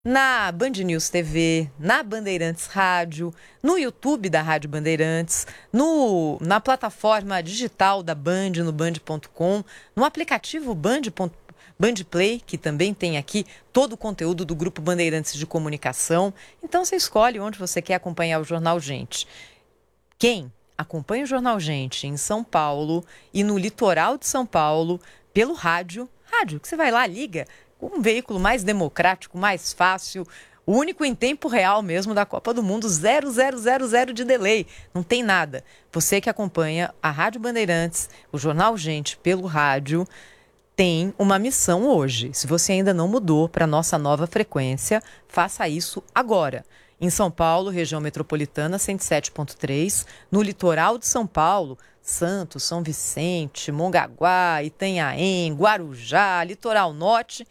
Na Band News TV, na Bandeirantes Rádio, no YouTube da Rádio Bandeirantes, na plataforma digital da Band, no band.com, no aplicativo Band Play, que também tem aqui todo o conteúdo do Grupo Bandeirantes de Comunicação. Então você escolhe onde você quer acompanhar o Jornal Gente. Quem acompanha o Jornal Gente em São Paulo e no litoral de São Paulo, pelo rádio que você vai lá, liga, um veículo mais democrático, mais fácil, o único em tempo real mesmo da Copa do Mundo, 000 de delay, não tem nada. Você que acompanha a Rádio Bandeirantes, o Jornal Gente pelo rádio, tem uma missão hoje. Se você ainda não mudou para a nossa nova frequência, faça isso agora. Em São Paulo, região metropolitana, 107.3. No litoral de São Paulo, Santos, São Vicente, Mongaguá, Itanhaém, Guarujá, Litoral Norte,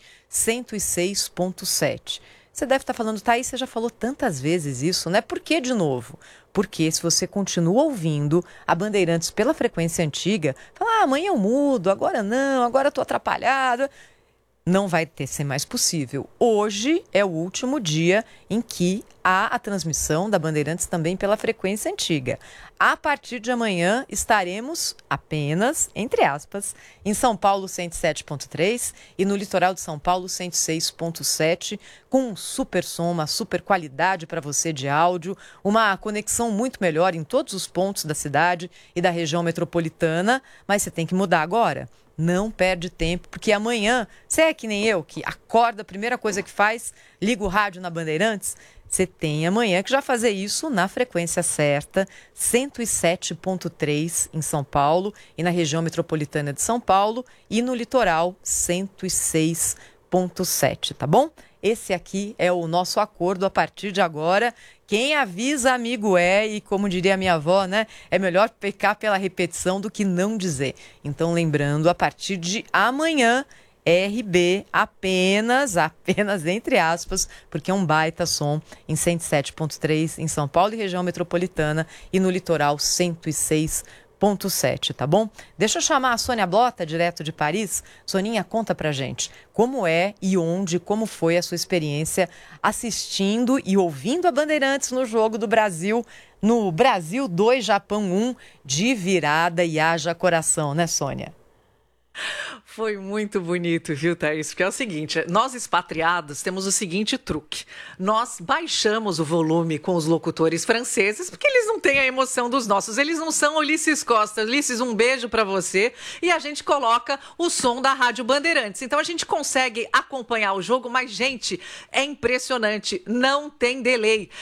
106.7. Você deve estar falando, Thaís, você já falou tantas vezes isso, né? Por que de novo? Porque se você continua ouvindo a Bandeirantes pela frequência antiga, fala, amanhã eu mudo, agora não, agora estou atrapalhado. Não vai ser mais possível. Hoje é o último dia em que há a transmissão da Bandeirantes também pela frequência antiga. A partir de amanhã estaremos apenas, entre aspas, em São Paulo 107.3 e no litoral de São Paulo 106.7, com um super som, uma super qualidade para você de áudio, uma conexão muito melhor em todos os pontos da cidade e da região metropolitana, mas você tem que mudar agora. Não perde tempo, porque amanhã, você é que nem eu, que acorda, a primeira coisa que faz, liga o rádio na Bandeirantes, você tem amanhã que já fazer isso na frequência certa, 107.3 em São Paulo e na região metropolitana de São Paulo e no litoral 106.7, tá bom? Esse aqui é o nosso acordo a partir de agora. Quem avisa, amigo é, e como diria a minha avó, né? É melhor pecar pela repetição do que não dizer. Então, lembrando, a partir de amanhã, RB apenas entre aspas, porque é um baita som em 107.3 em São Paulo e região metropolitana e no litoral 106.7, tá bom? Deixa eu chamar a Sônia Blota, direto de Paris. Soninha, conta pra gente como é e onde, como foi a sua experiência assistindo e ouvindo a Bandeirantes no jogo do Brasil, no Brasil 2, Japão 1, de virada e haja coração, né, Sônia? Foi muito bonito, viu, Thaís? Porque é o seguinte, nós expatriados temos o seguinte truque. Nós baixamos o volume com os locutores franceses, porque eles não têm a emoção dos nossos. Eles não são Ulisses Costa. Ulisses, um beijo pra você. E a gente coloca o som da Rádio Bandeirantes. Então a gente consegue acompanhar o jogo, mas, gente, é impressionante. Não tem delay.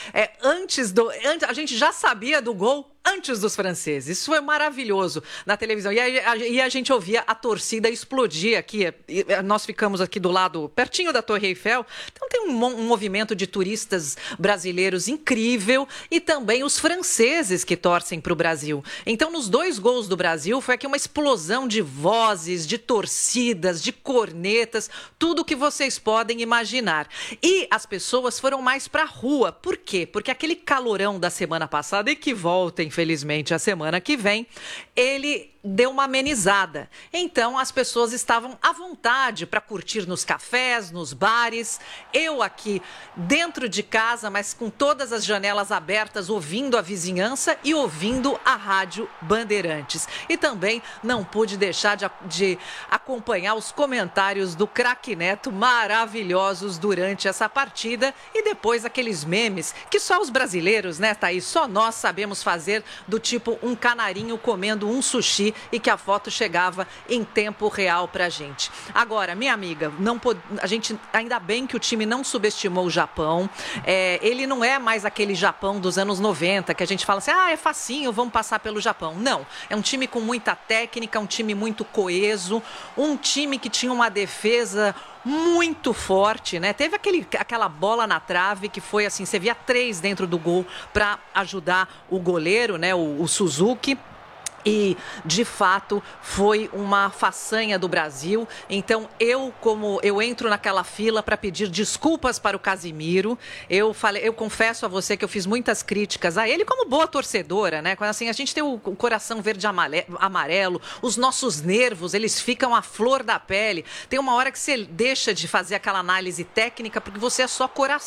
A gente já sabia do gol antes dos franceses. Isso foi maravilhoso na televisão. E a gente ouvia a torcida explodir aqui. Nós ficamos aqui do lado, pertinho da Torre Eiffel. Então tem um movimento de turistas brasileiros incrível e também os franceses que torcem para o Brasil. Então, nos 2 gols do Brasil, foi aqui uma explosão de vozes, de torcidas, de cornetas, tudo que vocês podem imaginar. E as pessoas foram mais para a rua. Por quê? Porque aquele calorão da semana passada, e que volta, infelizmente, a semana que vem, ele deu uma amenizada. Então, as pessoas estavam à vontade para curtir nos cafés, nos bares. Eu aqui dentro de casa, mas com todas as janelas abertas, ouvindo a vizinhança e ouvindo a Rádio Bandeirantes. E também não pude deixar de acompanhar os comentários do craque Neto, maravilhosos durante essa partida. E depois aqueles memes que só os brasileiros, né, Thaís? Só nós sabemos fazer, do tipo um canarinho comendo um sushi e que a foto chegava em tempo real pra gente. Agora, minha amiga, a gente, ainda bem que o time não subestimou o Japão. Ele não é mais aquele Japão dos anos 90, que a gente fala assim, é facinho, vamos passar pelo Japão. Não, é um time com muita técnica, um time muito coeso, um time que tinha uma defesa muito forte, né? Teve aquela bola na trave que foi assim, você via 3 dentro do gol para ajudar o goleiro, né? O Suzuki. E, de fato, foi uma façanha do Brasil. Então, eu entro naquela fila para pedir desculpas para o Casimiro. Eu confesso a você que eu fiz muitas críticas a ele como boa torcedora, né? Quando, assim, a gente tem o coração verde e amarelo, os nossos nervos, eles ficam à flor da pele. Tem uma hora que você deixa de fazer aquela análise técnica porque você é só coração.